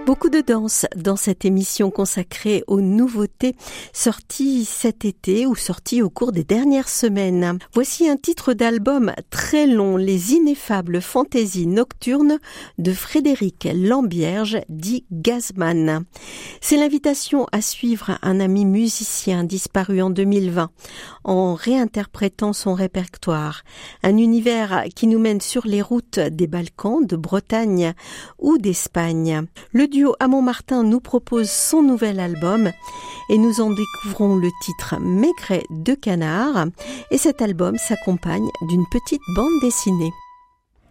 Beaucoup de danse dans cette émission consacrée aux nouveautés sorties cet été ou sorties au cours des dernières semaines. Voici un titre d'album très long, Les Ineffables Fantaisies Nocturnes de Frédéric Lambierge, dit Gazman. C'est l'invitation à suivre un ami musicien disparu en 2020 en réinterprétant son répertoire. Un univers qui nous mène sur les routes des Balkans, de Bretagne ou d'Espagne. Le duo à Montmartin nous propose son nouvel album et nous en découvrons le titre Maigret de canard, et cet album s'accompagne d'une petite bande dessinée.